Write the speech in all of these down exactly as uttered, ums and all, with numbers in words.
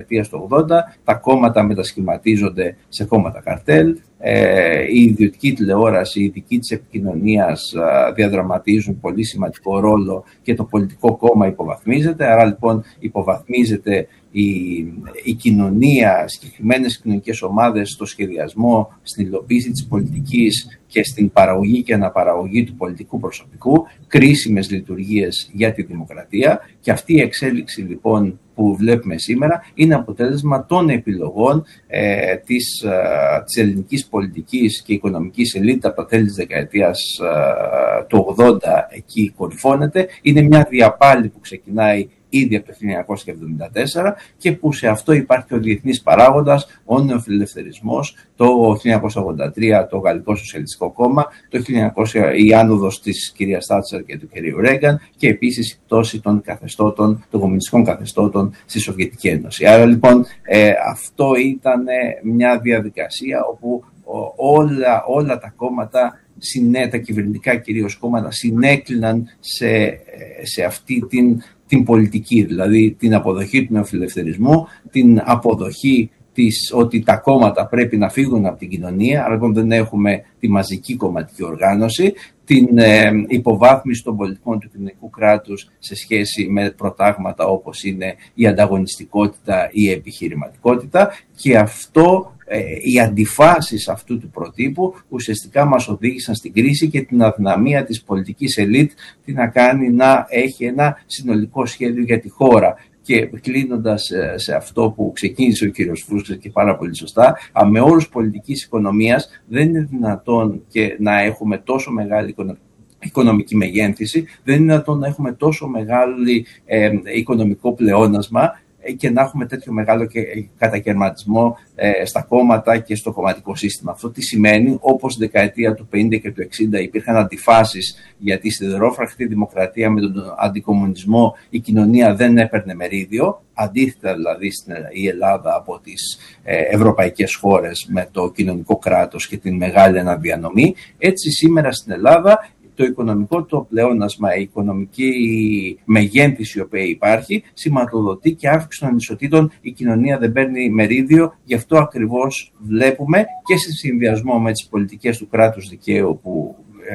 δεκαετίας του ογδόντα, τα κόμματα μετασχηματίζονται σε κόμματα καρτέλ, η ιδιωτική τηλεόραση, οι ειδικοί της επικοινωνίας διαδραματίζουν πολύ σημαντικό ρόλο και το πολιτικό κόμμα υποβαθμίζεται. Άρα λοιπόν υποβαθμίζεται η, η κοινωνία, συγκεκριμένες κοινωνικές ομάδες στο σχεδιασμό, στην υλοποίηση της πολιτικής και στην παραγωγή και αναπαραγωγή του πολιτικού προσωπικού, κρίσιμες λειτουργίες για τη δημοκρατία. Και αυτή η εξέλιξη λοιπόν που βλέπουμε σήμερα είναι αποτέλεσμα των επιλογών ε, της, ε, της ελληνικής πολιτικής και οικονομικής ελίτ από τα τέλη της δεκαετίας ε, του ογδόντα, εκεί κορυφώνεται. Είναι μια διαπάλη που ξεκινάει ήδη από το χίλια εννιακόσια εβδομήντα τέσσερα και που σε αυτό υπάρχει ο διεθνής παράγοντας, ο νεοφιλελευθερισμός, το χίλια εννιακόσια ογδόντα τρία το Γαλλικό Σοσιαλιστικό Κόμμα, το χίλια εννιακόσια η άνοδος της κυρίας Θάτσερ και του κυρίου Ρέγκαν και επίσης η πτώση των καθεστώτων, των κομμουνιστικών καθεστώτων στη Σοβιετική Ένωση. Άρα λοιπόν ε, αυτό ήταν μια διαδικασία όπου όλα, όλα τα κόμματα, τα κυβερνητικά κυρίως κόμματα, συνέκλυναν σε, σε αυτή την την πολιτική, δηλαδή την αποδοχή του νεοφιλελευθερισμού, την αποδοχή της, ότι τα κόμματα πρέπει να φύγουν από την κοινωνία, αλλά λοιπόν δεν έχουμε τη μαζική κομματική οργάνωση, την ε, υποβάθμιση των πολιτικών του κοινωνικού κράτους σε σχέση με προτάγματα όπως είναι η ανταγωνιστικότητα ή η επιχειρηματικότητα, και αυτό, ε, οι αντιφάσεις αυτού του προτύπου ουσιαστικά μας οδήγησαν στην κρίση και την αδυναμία της πολιτικής ελίτ τι να κάνει να έχει ένα συνολικό σχέδιο για τη χώρα. Και κλείνοντας σε αυτό που ξεκίνησε ο κύριος Φούσκας και πάρα πολύ σωστά, με όρους πολιτικής οικονομίας δεν είναι δυνατόν και να έχουμε τόσο μεγάλη οικονομική μεγένθηση, δεν είναι δυνατόν να έχουμε τόσο μεγάλο ε, οικονομικό πλεόνασμα και να έχουμε τέτοιο μεγάλο κατακαιρματισμό ε, στα κόμματα και στο κομματικό σύστημα. Αυτό τι σημαίνει? Όπως στη δεκαετία του πενήντα και του εξήντα υπήρχαν αντιφάσεις, γιατί η σιδερόφραχτη δημοκρατία με τον αντικομμουνισμό η κοινωνία δεν έπαιρνε μερίδιο, αντίθετα δηλαδή στην η Ελλάδα από τις ε, ευρωπαϊκές χώρες με το κοινωνικό κράτος και την μεγάλη αναδιανομή. Έτσι σήμερα στην Ελλάδα το οικονομικό το πλεόνασμα, η οικονομική μεγένθηση η οποία υπάρχει, σηματοδοτεί και αύξηση των ανισοτήτων. Η κοινωνία δεν παίρνει μερίδιο, γι' αυτό ακριβώς βλέπουμε και σε συνδυασμό με τις πολιτικές του κράτους δικαίου που,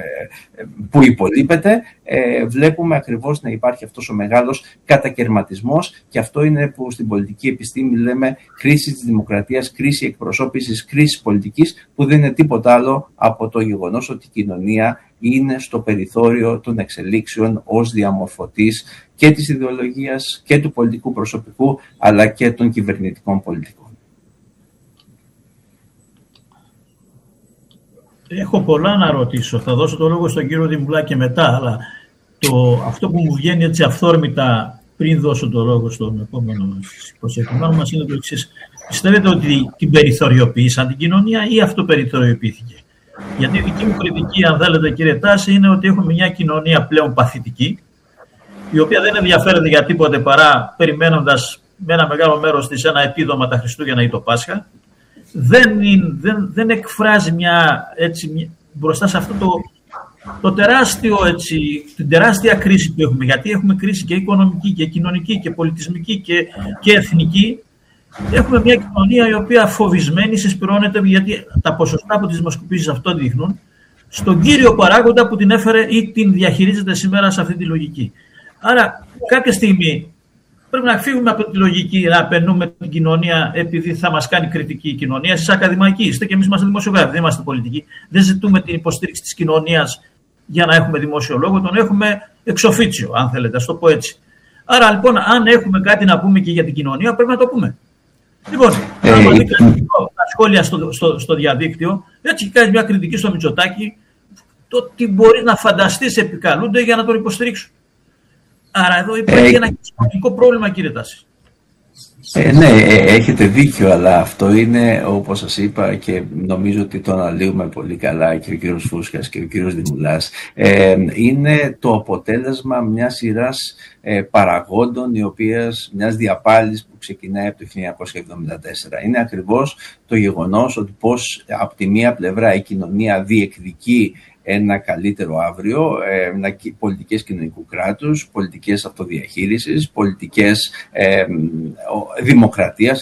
ε, που υπολείπεται, ε, βλέπουμε ακριβώς να υπάρχει αυτός ο μεγάλος κατακαιρματισμός, και αυτό είναι που στην πολιτική επιστήμη λέμε κρίση της δημοκρατίας, κρίση εκπροσώπησης, κρίση πολιτικής, που δεν είναι τίποτα άλλο από το γεγονός ότι η κοινωνία είναι στο περιθώριο των εξελίξεων ως διαμορφωτής και της ιδεολογίας και του πολιτικού προσωπικού, αλλά και των κυβερνητικών πολιτικών. Έχω πολλά να ρωτήσω. Θα δώσω το λόγο στον κύριο Δημουλά και μετά, αλλά το, αυτό που μου βγαίνει έτσι αυθόρμητα πριν δώσω το λόγο στον επόμενο προσεκτημένο μας είναι το εξής. Πιστεύετε ότι την περιθωριοποίησαν την κοινωνία ή αυτοπεριθωριοποιήθηκε? Γιατί η δική μου κριτική, αν θέλετε κύριε Τάση, είναι ότι έχουμε μια κοινωνία πλέον παθητική, η οποία δεν ενδιαφέρεται για τίποτε παρά περιμένοντας με ένα μεγάλο μέρος της ένα επίδομα τα Χριστούγεννα ή το Πάσχα. Δεν, είναι, δεν, δεν εκφράζει μια, έτσι, μια, μπροστά σε αυτό το, το τεράστιο, έτσι, την τεράστια κρίση που έχουμε, γιατί έχουμε κρίση και οικονομική και κοινωνική και πολιτισμική και, και εθνική. Έχουμε μια κοινωνία η οποία φοβισμένη συσπυρώνεται, γιατί τα ποσοστά από τις δημοσκοπήσεις αυτό δείχνουν, στον κύριο παράγοντα που την έφερε ή την διαχειρίζεται σήμερα σε αυτή τη λογική. Άρα κάποια στιγμή πρέπει να φύγουμε από τη λογική να απαινούμε την κοινωνία επειδή θα μας κάνει κριτική η κοινωνία. Εσείς ακαδημαϊκοί είστε και εμείς είμαστε δημοσιογράφοι, δεν είμαστε πολιτικοί. Δεν ζητούμε την υποστήριξη της κοινωνίας για να έχουμε δημόσιο λόγο, τον έχουμε εξοφίτσιο, αν θέλετε, ας το πω έτσι. Άρα λοιπόν, αν έχουμε κάτι να πούμε και για την κοινωνία, πρέπει να το πούμε. Λοιπόν, άμα δει τα σχόλια στο, στο, στο διαδίκτυο, έτσι κάνει μια κριτική στο Μητσοτάκη, το τι μπορεί να φανταστείς επικαλούνται για να τον υποστηρίξουν. Άρα εδώ υπάρχει ε, ένα κοινωνικό πρόβλημα, κύριε Τάση. Ε, ναι, έχετε δίκιο, αλλά αυτό είναι, όπως σας είπα και νομίζω ότι το αναλύουμε πολύ καλά και ο κύριος Φούσκας και ο κύριος Δημουλάς, ε, είναι το αποτέλεσμα μιας σειράς ε, παραγόντων, οι οποίες, μιας διαπάλης που ξεκινάει από το χίλια εννιακόσια εβδομήντα τέσσερα. Είναι ακριβώς το γεγονός ότι πως από τη μία πλευρά η κοινωνία διεκδικεί ένα καλύτερο αύριο, ένα, πολιτικές κοινωνικού κράτους, πολιτικές αυτοδιαχείρισης, πολιτικές ε, δημοκρατίας.